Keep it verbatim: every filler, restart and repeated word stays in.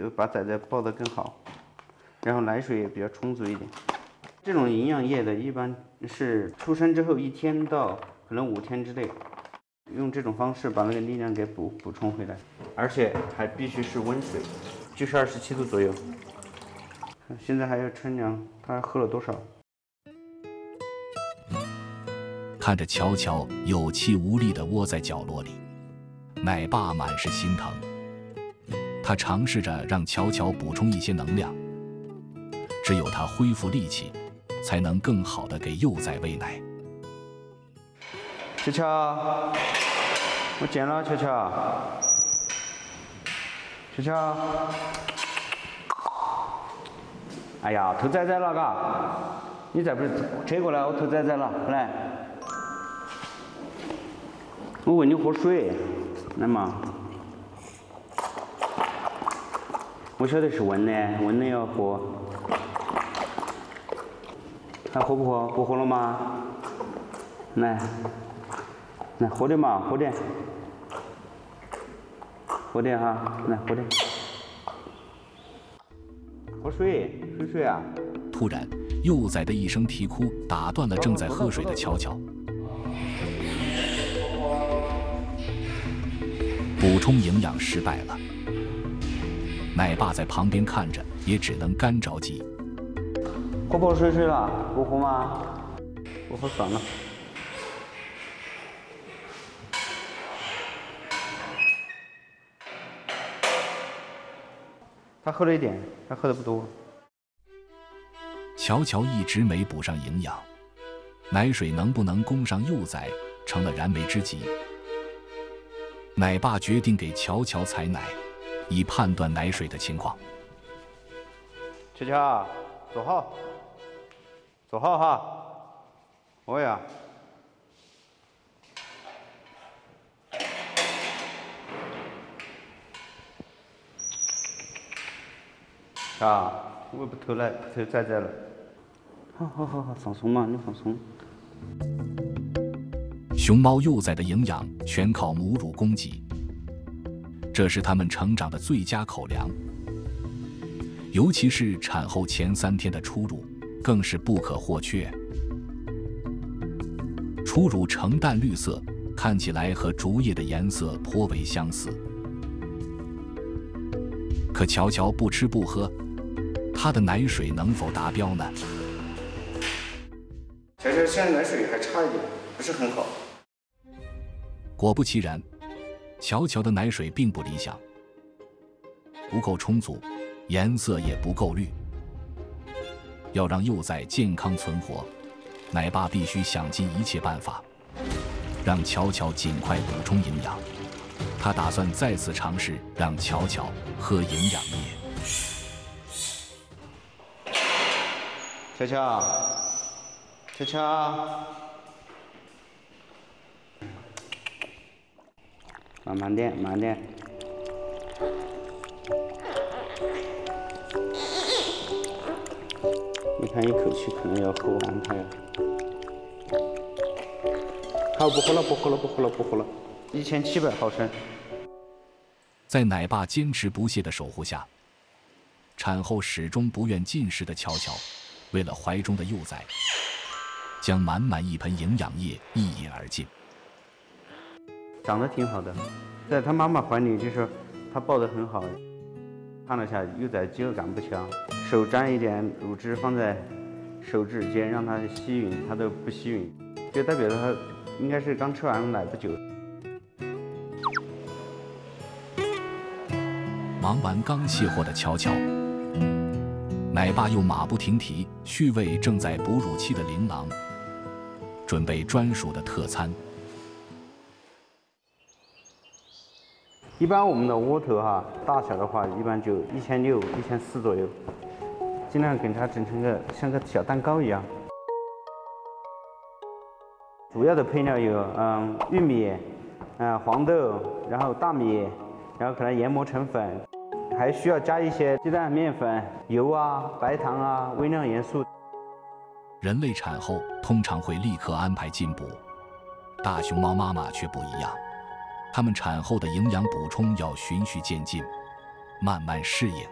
把崽崽抱得更好，然后奶水也比较充足一点。这种营养液的一般是出生之后一天到可能五天之内，用这种方式把那个力量给补补充回来，而且还必须是温水，就是二十七度左右。现在还要称量他喝了多少。 看着乔乔有气无力地窝在角落里，奶爸满是心疼。他尝试着让乔乔补充一些能量，只有他恢复力气，才能更好地给幼崽喂奶。 乔乔，我见了乔乔，乔乔。哎呀，偷崽崽了嘎！你再不是扯过来，我偷崽崽了，来。我喂你喝水，来嘛。我晓得是温的，温的要喝。还喝不喝？不喝了吗？来，来喝点嘛，喝点，喝点哈，来喝点。喝水，水水啊！ 突然，幼崽的一声啼哭打断了正在喝水的乔乔。补充营养失败了，奶爸在旁边看着，也只能干着急。 喝不喝水水了？不喝吗？不喝算了。他喝了一点，他喝的不多。 乔乔一直没补上营养，奶水能不能供上幼崽成了燃眉之急。奶爸决定给乔乔采奶，以判断奶水的情况。 乔乔，坐好，坐好哈。哦呀。啊，我不偷奶，不偷崽崽了。好好好好，放松嘛，你放松。 熊猫幼崽的营养全靠母乳供给，这是它们成长的最佳口粮。尤其是产后前三天的初乳，更是不可或缺。初乳呈淡绿色，看起来和竹叶的颜色颇为相似。可乔乔不吃不喝，它的奶水能否达标呢？ 乔乔现在奶水还差一点，不是很好。 果不其然，乔乔的奶水并不理想，不够充足，颜色也不够绿。要让幼崽健康存活，奶爸必须想尽一切办法，让乔乔尽快补充营养。他打算再次尝试让乔乔喝营养液。 乔乔，乔乔。慢慢点，慢点。你看，一口气可能要喝完它呀。好，不喝了，不喝了，不喝了，不喝了。一千七百毫升。 在奶爸坚持不懈的守护下，产后始终不愿进食的乔乔，为了怀中的幼崽，将满满一盆营养液一饮而尽。 长得挺好的，在他妈妈怀里，就是他抱得很好。看了下，幼崽饥饿感不强，手沾一点乳汁放在手指间，让它吸吮，它都不吸吮，就代表着它应该是刚吃完奶不久。 忙完刚卸货的乔乔，奶爸又马不停蹄续喂正在哺乳期的琳琅，准备专属的特餐。 一般我们的窝头哈，大小的话一般就一千六、一千四左右，尽量给它整成个像个小蛋糕一样。主要的配料有嗯玉米、嗯黄豆，然后大米，然后可能研磨成粉，还需要加一些鸡蛋、面粉、油啊、白糖啊、微量元素。 人类产后通常会立刻安排进补，大熊猫妈妈却不一样。它们产后的营养补充要循序渐进，慢慢适应。